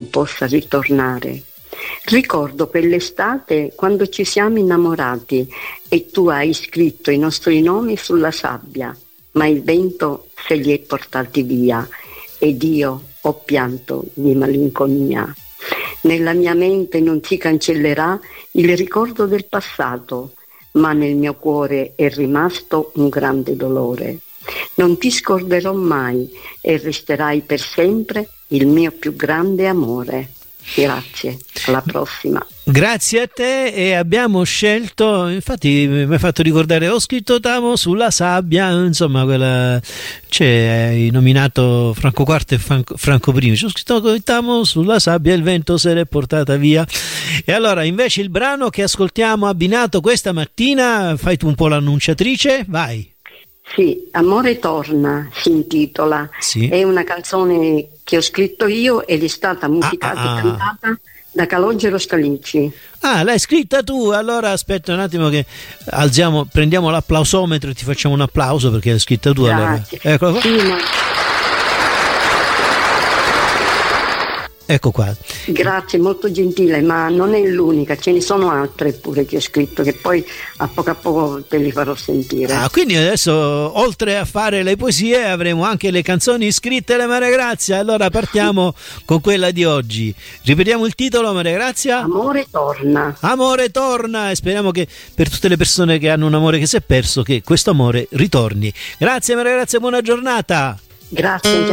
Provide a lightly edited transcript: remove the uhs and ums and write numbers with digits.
non possa ritornare. Ricordo quell'estate quando ci siamo innamorati e tu hai scritto i nostri nomi sulla sabbia, ma il vento se li è portati via ed io ho pianto di malinconia. Nella mia mente non si cancellerà il ricordo del passato, ma nel mio cuore è rimasto un grande dolore. Non ti scorderò mai e resterai per sempre il mio più grande amore. Grazie, alla prossima. Grazie a te. E abbiamo scelto, infatti mi hai fatto ricordare, ho scritto T'amo sulla sabbia, insomma quella, hai nominato Franco IV e Franco I, ho scritto T'amo sulla sabbia, il vento se l'è portata via. E allora invece il brano che ascoltiamo abbinato questa mattina, fai tu un po' l'annunciatrice, vai. Sì, Amore torna si intitola, sì. È una canzone che ho scritto io ed è stata musicata e cantata da Calogero Scalici. Ah, l'hai scritta tu? Allora aspetta un attimo che prendiamo l'applausometro e ti facciamo un applauso perché l'hai scritta tu. Grazie. Allora. Ecco qua. Sì, Ecco qua. Grazie, molto gentile, ma non è l'unica, ce ne sono altre pure che ho scritto, che poi a poco te li farò sentire. Quindi adesso, oltre a fare le poesie, avremo anche le canzoni scritte da Maria Grazia. Allora partiamo con quella di oggi. Ripetiamo il titolo, Maria Grazia? Amore torna. Amore torna, e speriamo che per tutte le persone che hanno un amore che si è perso, che questo amore ritorni. Grazie Maria Grazia, buona giornata. Grazie.